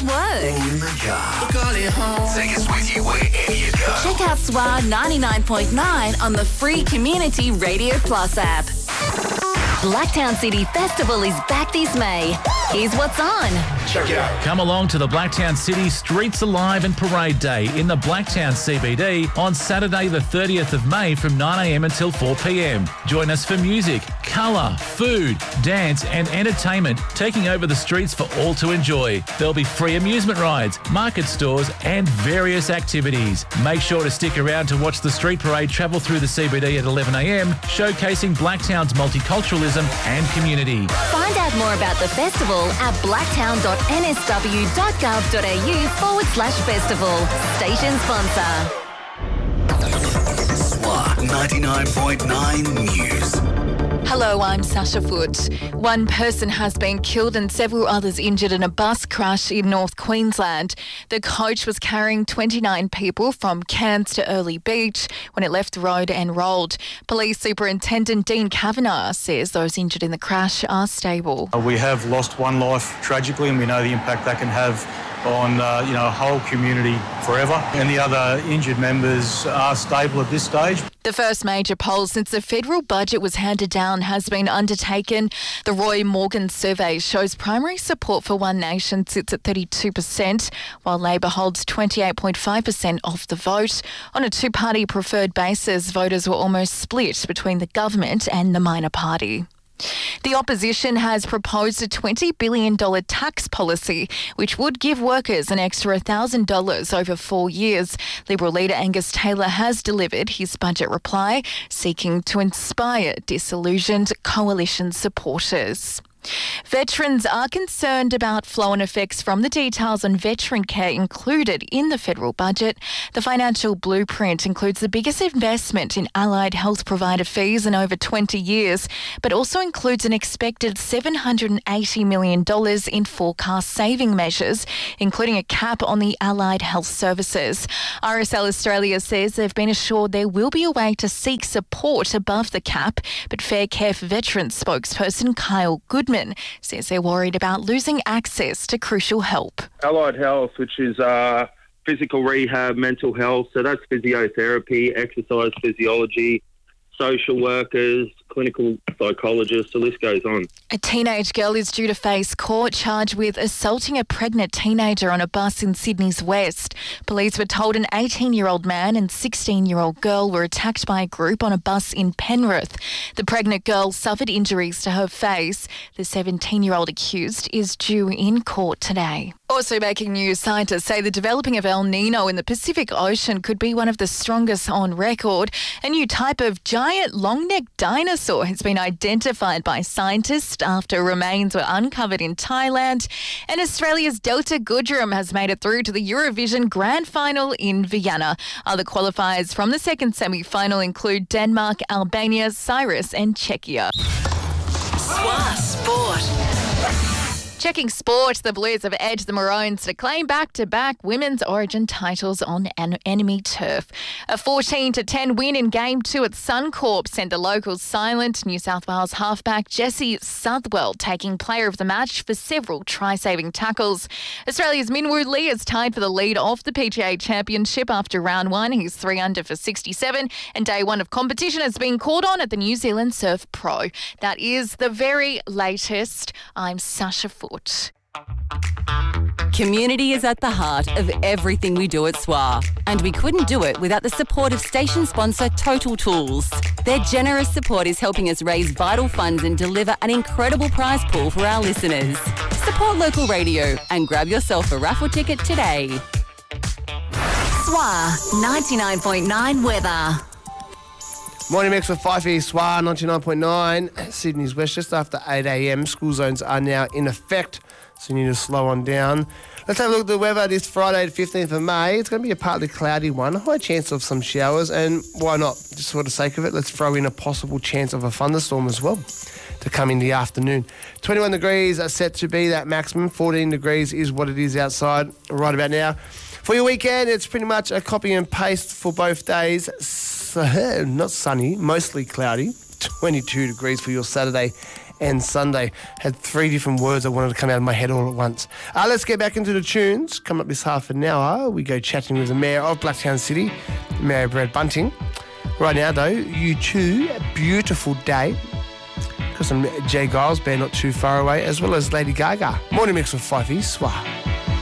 work. Or in the car. Call it home. Take us with you wherever you go. Check out SWA 99.9 on the free Community Radio Plus app. Blacktown City Festival is back this May. Here's what's on. Check it out. Come along to the Blacktown City Streets Alive and Parade Day in the Blacktown CBD on Saturday the 30th of May from 9am until 4pm. Join us for music, colour, food, dance and entertainment taking over the streets for all to enjoy. There'll be free amusement rides, market stores and various activities. Make sure to stick around to watch the street parade travel through the CBD at 11am, showcasing Blacktown's multiculturalism and community. Find out more about the festival at blacktown.nsw.gov.au/festival. Station sponsor. SWA 99.9 News. Hello, I'm Sasha Foote. One person has been killed and several others injured in a bus crash in North Queensland. The coach was carrying 29 people from Cairns to Early Beach when it left the road and rolled. Police Superintendent Dean Kavanagh says those injured in the crash are stable. We have lost one life tragically, and we know the impact that can have on a whole community forever. And the other injured members are stable at this stage. The first major poll since the federal budget was handed down has been undertaken. The Roy Morgan survey shows primary support for One Nation sits at 32%, while Labor holds 28.5% of the vote. On a two-party preferred basis, voters were almost split between the government and the minor party. The opposition has proposed a $20 billion tax policy, which would give workers an extra $1,000 over 4 years. Liberal leader Angus Taylor has delivered his budget reply, seeking to inspire disillusioned coalition supporters. Veterans are concerned about flow-on effects from the details on veteran care included in the federal budget. The financial blueprint includes the biggest investment in allied health provider fees in over 20 years, but also includes an expected $780 million in forecast saving measures, including a cap on the allied health services. RSL Australia says they've been assured there will be a way to seek support above the cap, but Fair Care for Veterans spokesperson Kyle Goodman says they're worried about losing access to crucial help. Allied health, which is physical rehab, mental health, so that's physiotherapy, exercise physiology, social workers, clinical psychologists, the list goes on. A teenage girl is due to face court charged with assaulting a pregnant teenager on a bus in Sydney's west. Police were told an 18-year-old man and 16-year-old girl were attacked by a group on a bus in Penrith. The pregnant girl suffered injuries to her face. The 17-year-old accused is due in court today. Also making news, scientists say the developing of El Nino in the Pacific Ocean could be one of the strongest on record. A new type of giant long-necked dinosaur has been identified by scientists after remains were uncovered in Thailand. And Australia's Delta Goodrem has made it through to the Eurovision Grand Final in Vienna. Other qualifiers from the second semi-final include Denmark, Albania, Cyprus and Czechia. SWA Sport. Checking sport, the Blues have edged the Maroons to claim back-to-back women's origin titles on an enemy turf. A 14-10 win in Game 2 at Suncorp sent the locals silent. New South Wales halfback Jesse Southwell taking player of the match for several try-saving tackles. Australia's Minwoo Lee is tied for the lead of the PGA Championship after round one. He's 3 under for 67 and day one of competition has been called on at the New Zealand Surf Pro. That is the very latest. I'm Sasha Foote. Community is at the heart of everything we do at SWA, and we couldn't do it without the support of station sponsor Total Tools. Their generous support is helping us raise vital funds and deliver an incredible prize pool for our listeners. Support local radio and grab yourself a raffle ticket today. SWA 99.9 weather. Morning mix with Fifey, SWA 99.9, Sydney's West, just after 8 a.m. School zones are now in effect, so you need to slow on down. Let's have a look at the weather this Friday, the 15th of May. It's going to be a partly cloudy one, a high chance of some showers, and why not? Just for the sake of it, let's throw in a possible chance of a thunderstorm as well to come in the afternoon. 21 degrees are set to be that maximum. 14 degrees is what it is outside right about now. For your weekend, it's pretty much a copy and paste for both days. Not sunny, mostly cloudy. 22 degrees for your Saturday and Sunday. Had 3 different words that wanted to come out of my head all at once. Let's get back into the tunes. Coming up this half an hour, we go chatting with the Mayor of Blacktown City, Mayor Brad Bunting. Right now, though, U2, a beautiful day. Got some Jay Giles band not too far away, as well as Lady Gaga. Morning mix with Fifey Swar.